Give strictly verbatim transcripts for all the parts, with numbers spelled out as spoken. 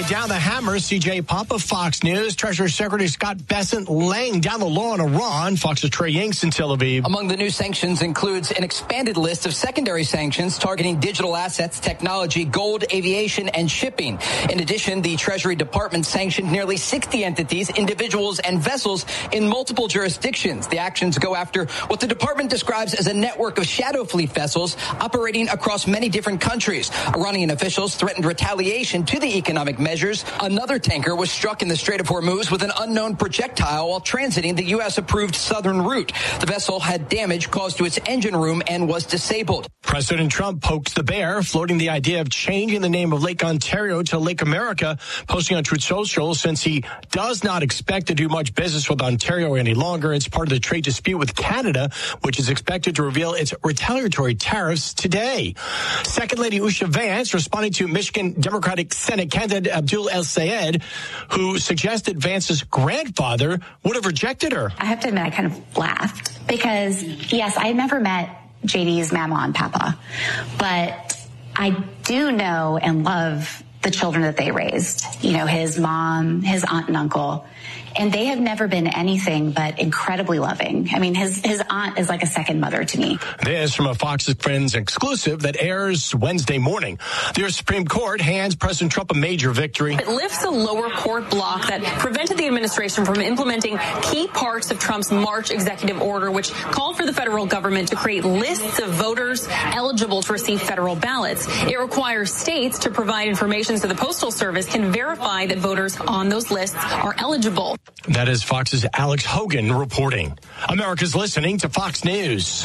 down the hammer. C J Pop of Fox News. Treasury Secretary Scott Bessent laying down the law on Iran. Fox's Trey Yanks in Tel Aviv. Among the new sanctions includes an expanded list of secondary sanctions targeting digital assets, technology, gold, aviation, and shipping. In addition, the Treasury Department sanctioned nearly sixty entities, individuals, and vessels in multiple jurisdictions. The actions go after what the department describes as a network of shadow fleet vessels operating across many different countries. Iranian officials threatened retaliation to the economic measures. Another tanker was struck in the Strait of Hormuz with an unknown projectile while transiting the U S-approved southern route. The vessel had damage caused to its engine room and was disabled. President Trump pokes the bear, floating the idea of changing the name of Lake Ontario to Lake America, posting on Truth Social since he does not expect to do much business with Ontario any longer. It's part of the trade dispute with Canada, which is expected to reveal its retaliatory tariffs today. Second Lady Usha Vance responding to Michigan Democratic Senate candidate Abdul El-Sayed, who suggested Vance's grandfather would have rejected her. I have to admit, I kind of laughed because, yes, I had never met J D's mama and papa, but I do know and love the children that they raised. You know, his mom, his aunt and uncle. And they have never been anything but incredibly loving. I mean, his, his aunt is like a second mother to me. This from a Fox Friends exclusive that airs Wednesday morning. The U S Supreme Court hands President Trump a major victory. It lifts a lower court block that prevented the administration from implementing key parts of Trump's March executive order, which called for the federal government to create lists of voters eligible to receive federal ballots. It requires states to provide information so the Postal Service can verify that voters on those lists are eligible. That is Fox's Alex Hogan reporting. America's listening to Fox News.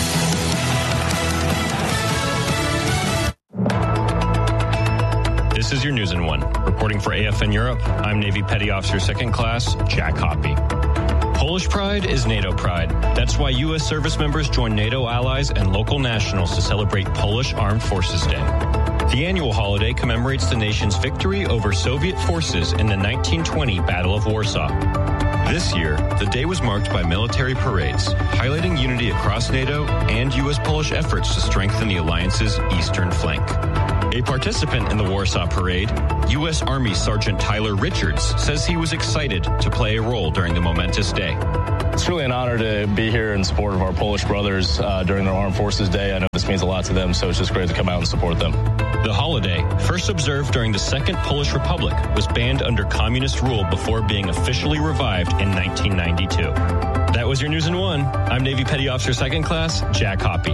This is your News in One. Reporting for A F N Europe, I'm Navy Petty Officer Second Class Jack Hoppy. Polish pride is NATO pride. That's why U S service members join NATO allies and local nationals to celebrate Polish Armed Forces Day. The annual holiday commemorates the nation's victory over Soviet forces in the nineteen twenty Battle of Warsaw. This year, the day was marked by military parades, highlighting unity across NATO and U S-Polish efforts to strengthen the alliance's eastern flank. A participant in the Warsaw Parade, U S Army Sergeant Tyler Richards, says he was excited to play a role during the momentous day. It's really an honor to be here in support of our Polish brothers uh, during their Armed Forces Day. I know this means a lot to them, so it's just great to come out and support them. The holiday, first observed during the Second Polish Republic, was banned under communist rule before being officially revived in nineteen ninety-two. That was your News in One. I'm Navy Petty Officer Second Class Jack Hoppy.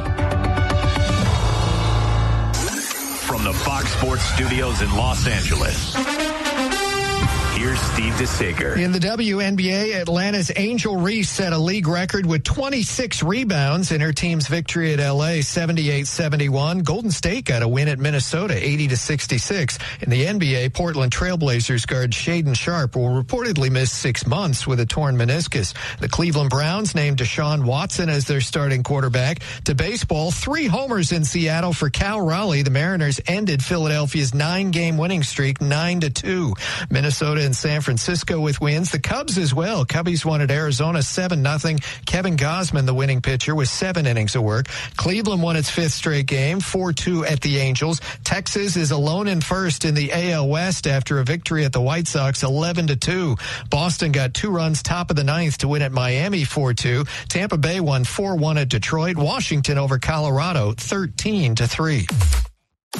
From the Fox Sports Studios in Los Angeles, here's Steve DeSager. In the W N B A, Atlanta's Angel Reese set a league record with twenty-six rebounds in her team's victory at L A, seventy-eight seventy-one. Golden State got a win at Minnesota, eighty to sixty-six. In the N B A, Portland Trailblazers guard Shaedon Sharpe will reportedly miss six months with a torn meniscus. The Cleveland Browns named Deshaun Watson as their starting quarterback. To baseball, three homers in Seattle for Cal Raleigh. The Mariners ended Philadelphia's nine-game winning streak, nine to two. Minnesota and San Francisco with wins. The Cubs as well. Cubbies won at Arizona seven nothing. Kevin Gausman, the winning pitcher, with seven innings of work. Cleveland won its fifth straight game, four two at the Angels. Texas is alone in first in the A L West after a victory at the White Sox, eleven to two. Boston got two runs top of the ninth to win at Miami, four two. Tampa Bay won four one at Detroit. Washington over Colorado, thirteen to three.